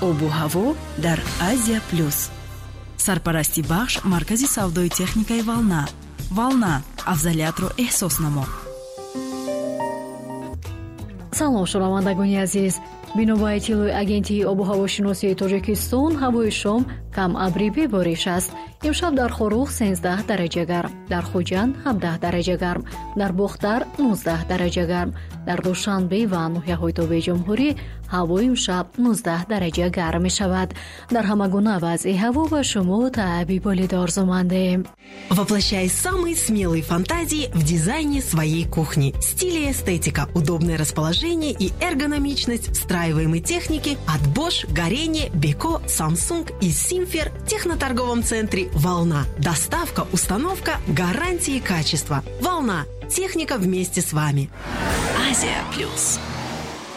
обу ҳаво дар Азия плюс. Сарпарасти бахш маркази савдои техникаи Волна. Волна, афзалиятро эҳсос намо. салом шунавандагони азиз, бино ба иттилои агентии обу ҳавошиносии Тоҷикистон, ҳавои шом кам абри бебориш аст. имшаб дар Хорух 13 дараҷа гарм, дар Хуҷанд 17 дараҷа гарм, дар Бохтар 19 дараҷа гарм, дар Душанбе ва ноҳияҳои Тобеҷумҳурӣ ҳаво имшаб 19 дараҷа гарм мешавад. Дар ҳама гуна вазъи ҳаво ба шумо табиболид орзумандем. Воплощай самые смелые фантазии в дизайне своей кухни. Стиль и эстетика, удобное расположение и эргономичность встраиваемой техники от Bosch, Горение, Beko, Samsung и Simfer в техноторговом центре «Волна». Доставка, установка, гарантии качества. «Волна». Техника вместе с вами. Азия плюс.